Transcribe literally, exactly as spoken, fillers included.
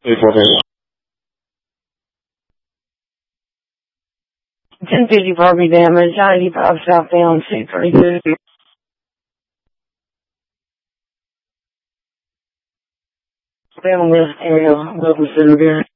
ten fifty property damage, ninety-five southbound, C thirty-two. Down in this area, Wilson Center,